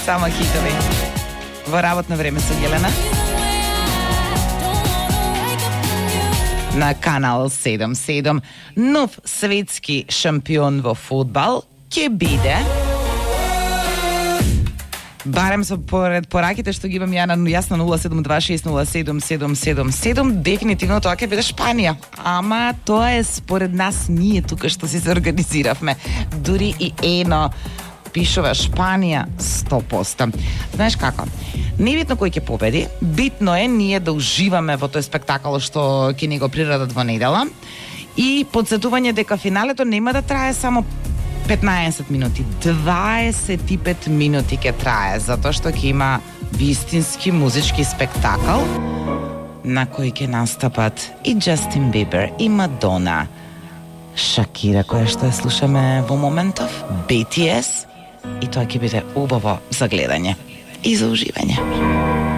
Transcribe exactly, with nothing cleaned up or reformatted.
Само хитови. Во работно време со Јелена. На Канал седум седум. Нов светски шампион во фудбал ќе биде, барем со поред пораките што ги имам ја на јасно нула седум два шест нула седум седум седум седум, дефинитивно тоа ќе биде Шпанија. Ама тоа е според нас ние тука што си се организиравме. Дури и ено пишува Шпанија сто проценти. Знаеш како? Небитно кој ќе победи, битно е ние да уживаме во тој спектакл што ќе ни го приредат во недела. И подсетување дека финалето нема да трае само петнаесет минути, дваесет и пет минути ќе трае, затоа што ќе има вистински музички спектакл на кој ќе настапат и Джастин Бибер, и Мадона, Шакира, која што ја слушаме во моментов, би ти ес, и тоа ќе биде убаво за гледање и за уживање.